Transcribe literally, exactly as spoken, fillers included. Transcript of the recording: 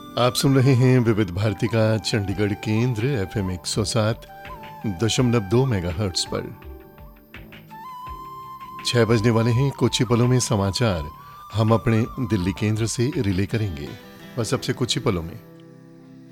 आप सुन रहे हैं विविध भारती का चंडीगढ़ केंद्र एफ एम एक सौ सात दशमलव दो मेगा हर्ट्ज पर। छह बजने वाले हैं। कुछ ही पलों में समाचार हम अपने दिल्ली केंद्र से रिले करेंगे। बस अब से कुछ ही पलों में।